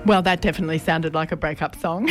Well, that definitely sounded like a breakup song.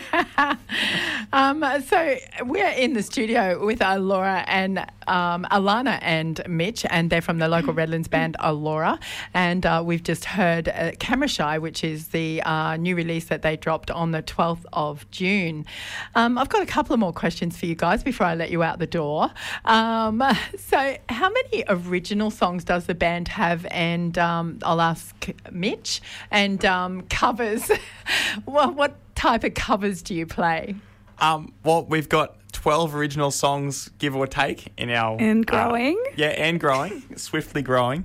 So we're in the studio with Laura and Alana and Mitch, and they're from the local Redlands band Alora. And we've just heard Camera Shy, which is the new release that they dropped on the 12th of June. I've got a couple of more questions for you guys before I let you out the door. So how many original songs does the band have? And I'll ask Mitch. And covers. What type of covers do you play? Well, we've got 12 original songs, give or take, in our... And growing. And growing, swiftly growing.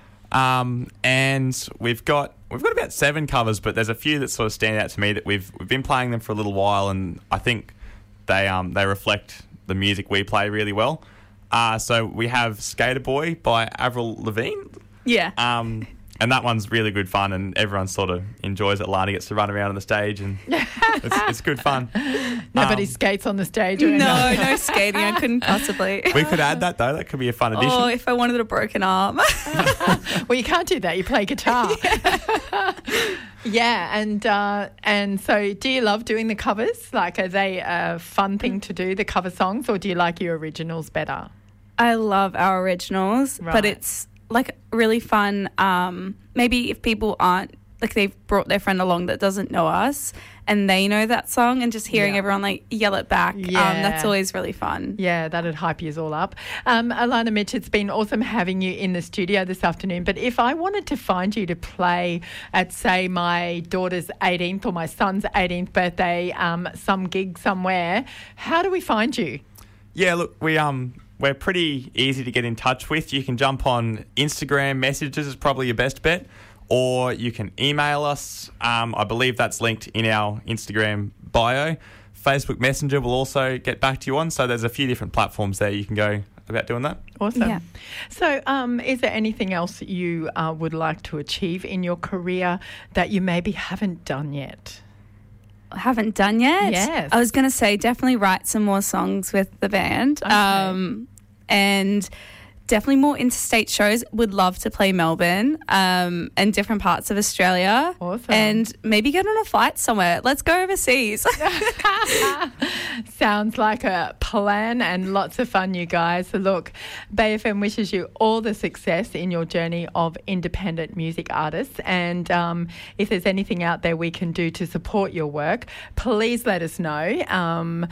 And we've got about 7 covers, but there's a few that sort of stand out to me that we've been playing them for a little while, and I think they reflect the music we play really well. So we have Skater Boy by Avril Lavigne. Yeah. And that one's really good fun, and everyone sort of enjoys it. Lana gets to run around on the stage, and it's good fun. Nobody skates on the stage or anything. No skating. I couldn't possibly. We could add that, though. That could be a fun addition. Oh, if I wanted a broken arm. Well, you can't do that. You play guitar. Yeah, and so do you love doing the covers? Like, are they a fun thing to do, the cover songs, or do you like your originals better? I love our originals, Right. but it's like really fun. Maybe if people aren't, like, they've brought their friend along that doesn't know us and they know that song, and just hearing everyone like yell it back. Yeah. That's always really fun. Yeah, that'd hype you all up. Alana, Mitch, it's been awesome having you in the studio this afternoon. But if I wanted to find you to play at, say, my daughter's 18th or my son's 18th birthday, some gig somewhere, how do we find you? Yeah, look, we're pretty easy to get in touch with. You can jump on Instagram messages is probably your best bet, or you can email us. I believe that's linked in our Instagram bio. Facebook Messenger will also get back to you on. So there's a few different platforms there you can go about doing that. Awesome. Yeah. So is there anything else you would like to achieve in your career that you maybe haven't done yet? Haven't done yet. Yes. I was going to say definitely write some more songs with the band. Okay. And definitely more interstate shows. Would love to play Melbourne and different parts of Australia. Awesome. And maybe get on a flight somewhere. Let's go overseas. Sounds like a plan and lots of fun, you guys. So look, Bay FM wishes you all the success in your journey of independent music artists. And if there's anything out there we can do to support your work, please let us know.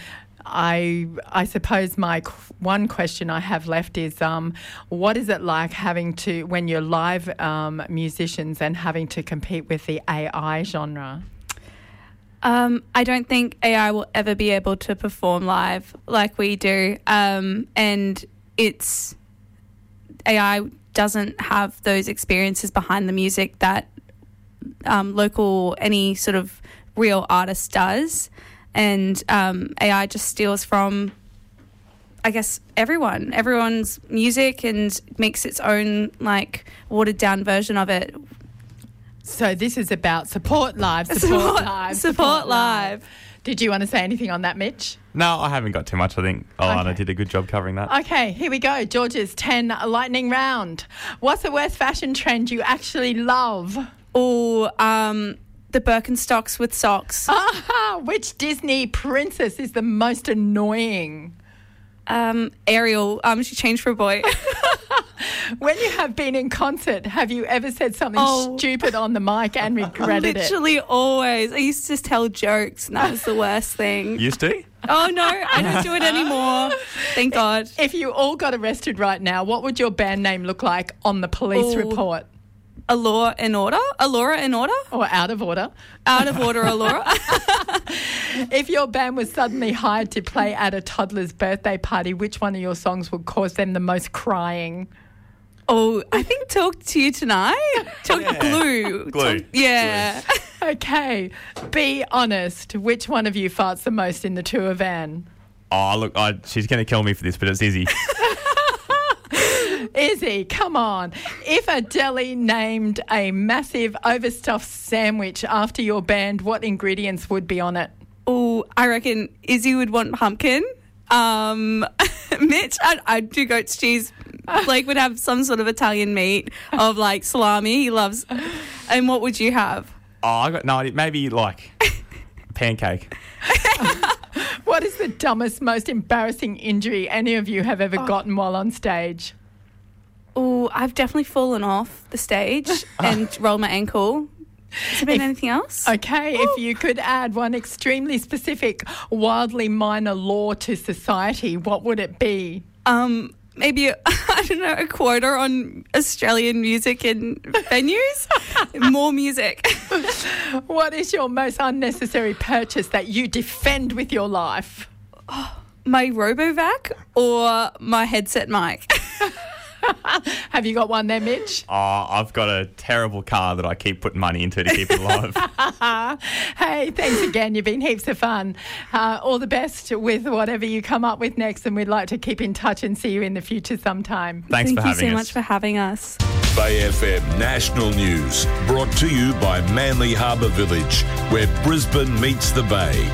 I suppose my one question I have left is what is it like having to, when you're live musicians and having to compete with the AI genre? I don't think AI will ever be able to perform live like we do. And it's AI doesn't have those experiences behind the music that local, any sort of real artist does. And AI just steals from, I guess, everyone's music and makes its own, like, watered-down version of it. So this is about support live, support live. Support live. Did you want to say anything on that, Mitch? No, I haven't got too much. I think Alana did a good job covering that. Okay, here we go. George's 10 lightning round. What's the worst fashion trend you actually love? Or the Birkenstocks with socks. Which Disney princess is the most annoying? Ariel. She changed for a boy. When you have been in concert, have you ever said something stupid on the mic and regretted it? Literally always. I used to just tell jokes, and that was the worst thing. Used to? Oh, no, I don't do it anymore. Thank God. If you all got arrested right now, what would your band name look like on the police report? Laura in order? Or out of order? Out of order, Laura. If your band was suddenly hired to play at a toddler's birthday party, which one of your songs would cause them the most crying? Oh, I think Talk to You Tonight. Glue. Yeah. Glue. Okay. Be honest. Which one of you farts the most in the tour van? Oh, look, she's going to kill me for this, but it's Izzy. Izzy, come on. If a deli named a massive overstuffed sandwich after your band, what ingredients would be on it? Oh, I reckon Izzy would want pumpkin. Mitch, I'd do goat's cheese. Blake would have some sort of Italian meat of like salami. He loves. And what would you have? Oh, I got no idea. Maybe like pancake. What is the dumbest, most embarrassing injury any of you have ever gotten while on stage? Oh, I've definitely fallen off the stage and rolled my ankle. Has there been anything else? Okay, if you could add one extremely specific, wildly minor law to society, what would it be? Maybe, I don't know, a quota on Australian music in venues? More music. What is your most unnecessary purchase that you defend with your life? My RoboVac or my headset mic? Have you got one there, Mitch? Oh, I've got a terrible car that I keep putting money into to keep it alive. Hey, thanks again. You've been heaps of fun. All the best with whatever you come up with next, and we'd like to keep in touch and see you in the future sometime. Thanks for having us. Thank you so much for having us. Bay FM National News, brought to you by Manly Harbour Village, where Brisbane meets the Bay.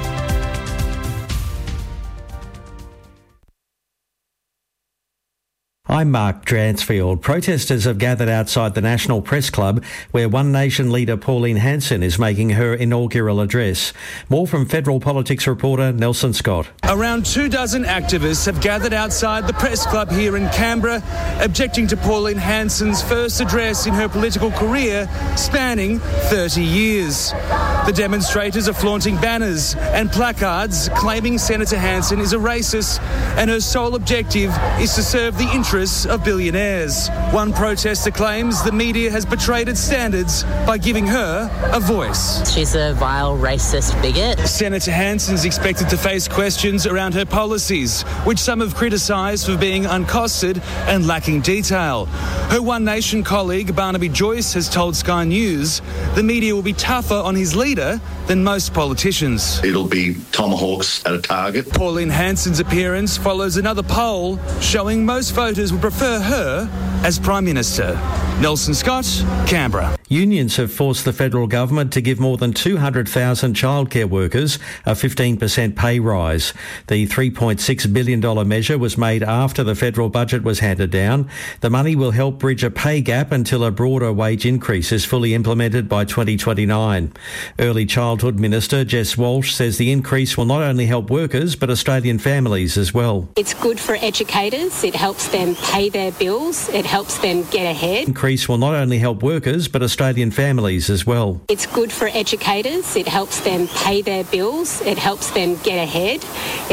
I'm Mark Dransfield. Protesters have gathered outside the National Press Club, where One Nation leader Pauline Hanson is making her inaugural address. More from Federal Politics reporter Nelson Scott. Around 24 activists have gathered outside the Press Club here in Canberra, objecting to Pauline Hanson's first address in her political career, spanning 30 years. The demonstrators are flaunting banners and placards claiming Senator Hanson is a racist and her sole objective is to serve the interests of billionaires. One protester claims the media has betrayed its standards by giving her a voice. She's a vile racist bigot. Senator Hanson's expected to face questions around her policies, which some have criticised for being uncosted and lacking detail. Her One Nation colleague Barnaby Joyce has told Sky News the media will be tougher on his leader than most politicians. It'll be tomahawks at a target. Pauline Hanson's appearance follows another poll showing most voters would prefer her as Prime Minister. Nelson Scott, Canberra. Unions have forced the federal government to give more than 200,000 childcare workers a 15% pay rise. The $3.6 billion measure was made after the federal budget was handed down. The money will help bridge a pay gap until a broader wage increase is fully implemented by 2029. Early Childhood Minister Jess Walsh says the increase will not only help workers but Australian families as well. It's good for educators. It helps them pay their bills. It helps them get ahead. Increase will not only help workers but Australian families as well. It's good for educators. It helps them pay their bills. It helps them get ahead.